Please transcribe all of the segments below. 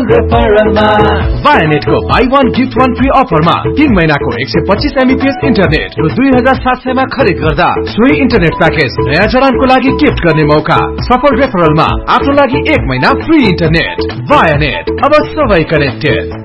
सफल रेफरलमा वायानेटको by 1 gift 1 free अफरमा 3 महिनाको 125 MBPS इन्टरनेट रु 2700 मा खरिद गर्दा सोही इन्टरनेट प्याकेज नयाँ जडानको लागि गिफ्ट गर्ने मौका। सफल रेफरलमा आफ्नो लागि 1 महिना फ्री इन्टरनेट। वायानेट, अब सबै कनेक्टेड।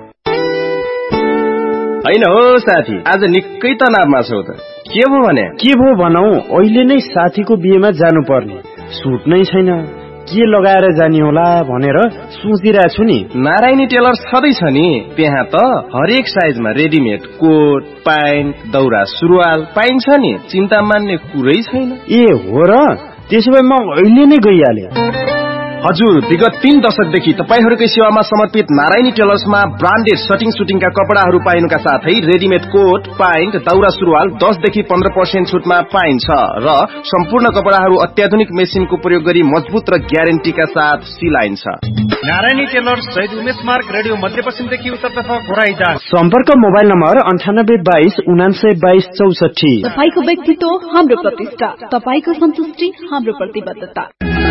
हैन हो साथी, आज निकै तनावमा छौ त। के भो भने? के भो भनौ, अहिले नै साथीको बिहेमा जानु पर्ने, सुट नै छैन, के लगाएर जाने होला भनेर सोचिरहेको छु नि। नारायणी टेलर सधैँ छ नि, त्यहाँ त हरेक साइजमा रेडिमेड कोट, प्यान्ट, दौरा सुरुवाल पाइन्छ नि, चिन्ता मान्ने कुरै छैन। ए हो र, त्यसो भए म अहिले नै गइहाले। हजुर, विगत 3 दशकदेखि तपाईहरुकै सेवामा समर्पित नारायणी टेलर्समा ब्रान्डेड सटिङ सुटिङका कपडाहरू पाइनुका साथै रेडिमेड कोट, प्यान्ट, दौरा सुरुवाल 10 देखि 15% छुटमा पाइन्छ र सम्पूर्ण कपडाहरू अत्याधुनिक मेसिनको प्रयोग गरी मजबुत र ग्यारेन्टीका साथ सिलाइन्छ। नारायणी टेलर्स शहीद उमेश मार्ग, रेडियो मध्यपश्चिमदेखि उत्तरतर्फ घोराइटार। सम्पर्क मोबाइल नम्बर 9822 9922 64। तपाईको व्यक्तित्व हाम्रो प्रतिष्ठा, तपाईको सन्तुष्टि हाम्रो प्रतिबद्धता।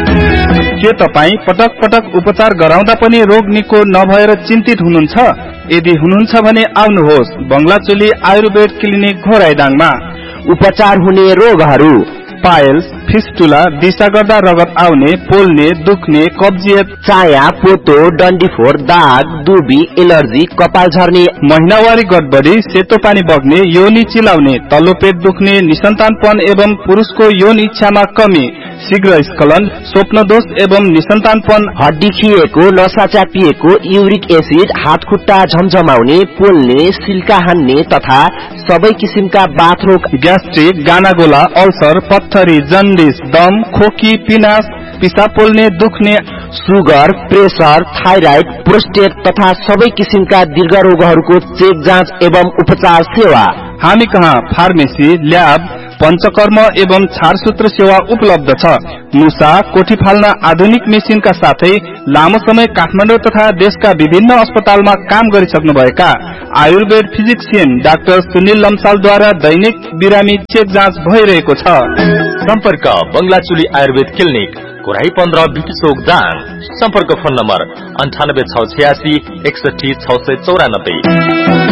के तपाई पटक पटक उपचार गराउँदा पनि रोग निको नभएर चिन्तित हुनुहुन्छ? यदि हुनुहुन्छ भने आउनुहोस् बंगलाचोली आयुर्वेद क्लिनिक घोराइडाङमा। उपचार हुने रोगहरू: पाइल्स, फिस्टुला, दिशा गर्दा रगत आउने, पोल्ने, दुख्ने, कब्जियत, चाया, पोतो, डन्डीफोर, दाग, दुबी, एलर्जी, कपाल झर्ने, महिनावारी गडबडी, सेतो पानी बग्ने, योनि चिलाउने, तल्लो पेट दुख्ने, निसन्तानपन एवं पुरुषको यौन इच्छामा कमी, शीघ्र स्खलन, स्वप्नदोष एवं निसन्तानपन, हड्डी खिएको, नसा च्यापिएको, युरिक एसिड, हात खुट्टा झमझमाउने, पोल्ने, सिल्का हान्ने तथा सबै किसिमका बाथरोग, ग्यास्ट्रिक, गानागोला, अल्सर, पत्थरी, जन्डिस, दम, खोकी, पिनास, पिसाब पोल्ने, दुख्ने, सुगर, प्रेसर, थाइराइड, प्रोस्टेट तथा सबै किसिमका दीर्घ रोगहरूको चेक जाँच एवं उपचार सेवा। हामी कहाँ फार्मेसी, ल्याब, पञ्चकर्म एवं छारसूत्र सेवा उपलब्ध छ। मुसा, कोठी फाल्न आधुनिक मेसिनका साथै लामो समय काठमाडौँ तथा देशका विभिन्न अस्पतालमा काम गरिसक्नुभएका आयुर्वेद फिजिक्सियन डाक्टर सुनिल लम्सालद्वारा दैनिक बिरामी चेक जाँच भइरहेको छ। सम्पर्क बंगलाचुली आयुर्वेद क्लिनिक, घोराई 15 बिटी चोक दाङ। सम्पर्क फोन नम्बर 98 686 61 694।